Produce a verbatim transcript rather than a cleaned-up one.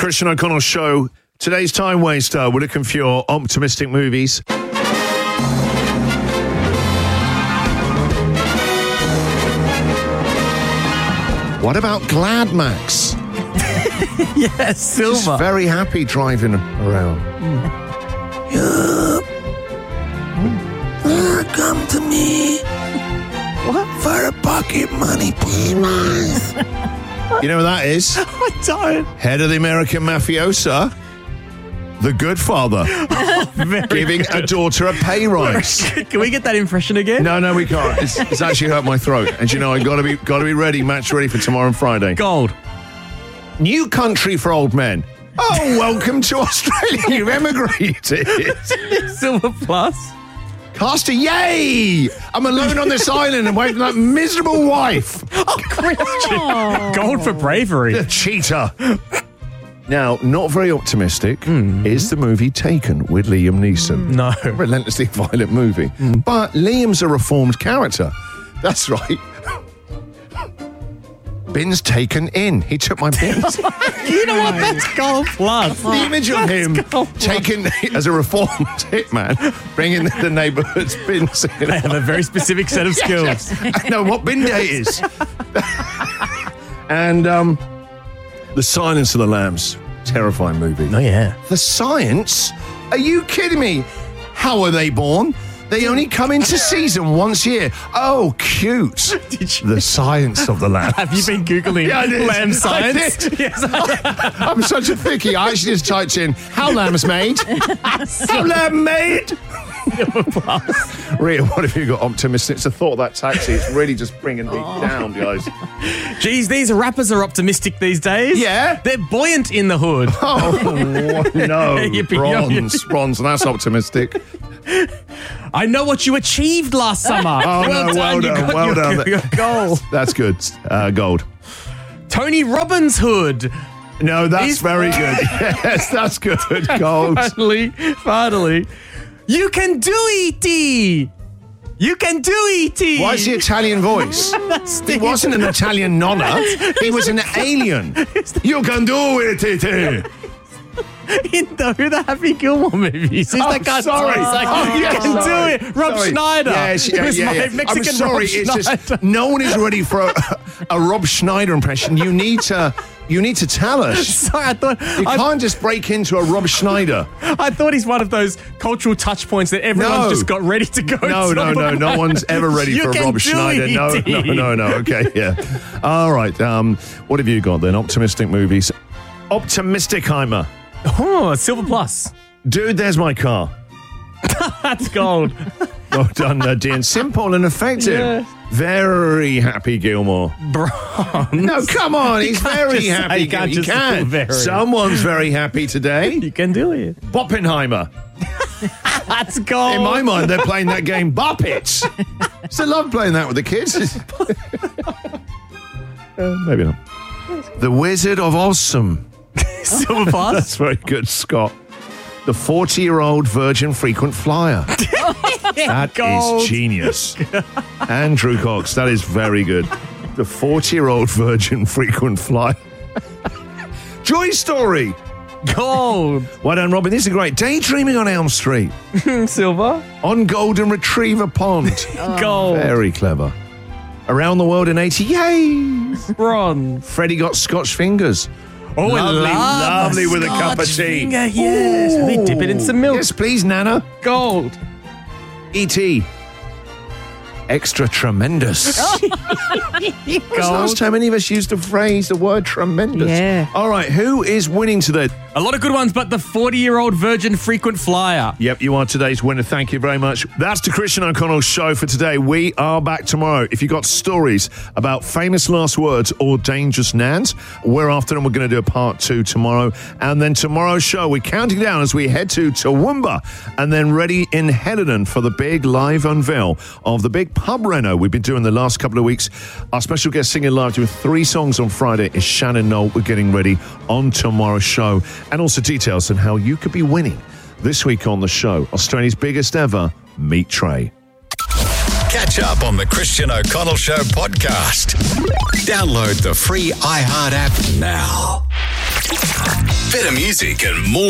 Christian O'Connell Show. Today's Time Waster. We're looking for your optimistic movies. What about Glad Max? Yes, Silver. Just very happy driving around. Mm. Uh, come to me. What? For a pocket money, please. You know who that is? I don't. Head of the American mafiosa, the good father, Very giving good. a daughter a pay rise. Can we get that impression again? No, no, we can't. It's, it's actually hurt my throat. And you know, I gotta be gotta be ready, match ready for tomorrow and Friday. Gold. New country for old men. Oh, welcome to Australia. You've emigrated. Silver Plus. Caster, yay! I'm alone on this island and waiting for that miserable wife. Oh, Christian. Gold for bravery. The cheater. Now, not very optimistic mm. is the movie Taken with Liam Neeson. No. A relentlessly violent movie. Mm. But Liam's a reformed character. That's right. Bins taken in. He took my bins. You know what? That's Gold Plus. The image of him taken as a reformed hitman, bringing the neighbourhood's bins in. They have a very specific set of skills. Yes, yes. I know what bin day is. And um, The Silence of the Lambs. Terrifying movie. Oh, yeah. The Science? Are you kidding me? How are they born? They only come into season once a year. Oh, cute. Did you? The Science of the Lambs. Have you been Googling Yeah, I did. lamb science? I did. Yes. I'm such a thickie. I actually just typed in, how lamb's made? How lamb made? Rhea, what have you got optimistic? It's the thought of that taxi. It's really just bringing me Oh. down, guys. Geez, these rappers are optimistic these days. Yeah? They're buoyant in the hood. Oh, no. Yippee, Bronze. Bronze. That's optimistic. I know what you achieved last summer. Oh, well no, done. well You done, got well your, done. your goal. That's good. Uh, gold. Tony Robbins' hood. No, that's He's- very good. Yes, that's good. Gold. Finally, finally. You can do E T. You can do E T. Why is the Italian voice? He wasn't an Italian nonna. He was an alien. You can do it, E T. In the, who the Happy Gilmore movies? Is Oh, that guy? sorry. It's like, Oh, you yeah, can sorry. do it. Rob Sorry. Schneider. Yes, yeah, Who's yeah, my yeah. Mexican I'm sorry. Rob It's Schneider. just no one is ready for a, a Rob Schneider impression. You need to. You need to tell us. Sorry, I thought You I, can't just break into a Rob Schneider. I thought he's one of those cultural touch points that everyone's No. just got ready to go. No, to. no, no. No one's ever ready You for a can Rob do Schneider. it, No, E T. no, no, no. Okay, yeah. All right. Um, what have you got then? Optimistic movies. Optimisticheimer. Oh, Silver Plus. Dude, there's my car. That's gold. Well done, uh, Dean. Simple and effective. Yeah. Very happy Gilmore. Bronze. No, come on. He's can't very just say- happy. you can't he just can. feel very. Someone's very happy today. You can do it. Boppenheimer. That's gold. In my mind, they're playing that game Bop It. Still love playing that with the kids. uh, maybe not. The Wizard of Awesome. Silver Plus. That's very good, Scott. The forty-year-old virgin frequent flyer. That Gold. is genius. Andrew Cox, that is very good. The forty-year-old virgin frequent flyer. Joy Story. Gold. Well done, Robin. This is great. Daydreaming on Elm Street. Silver. On Golden Retriever Pond. Gold. Very clever. Around the World in eighty. Yay! Bronze. Freddie got Scotch fingers. Oh, I lovely, love lovely with a cup of Scotch tea. finger, yes. Ooh. They dip it in some milk. Yes, please, Nana. Gold. E T. Extra tremendous. When's the last time any of us used the phrase, the word tremendous? Yeah. All right, who is winning today? A lot of good ones, but the forty-year-old virgin frequent flyer. Yep, you are today's winner. Thank you very much. That's the Christian O'Connell Show for today. We are back tomorrow. If you've got stories about famous last words or dangerous nans, we're after them. We're going to do a part two tomorrow. And then tomorrow's show, we're counting down as we head to Toowoomba and then ready in Helidon for the big live unveil of the big pub reno we've been doing the last couple of weeks. Our special guest singing live doing three songs on Friday is Shannon Knoll. We're getting ready on tomorrow's show. And also details on how you could be winning this week on the show. Australia's biggest ever Meat Tray. Catch up on the Christian O'Connell Show podcast. Download the free iHeart app now. Better music and more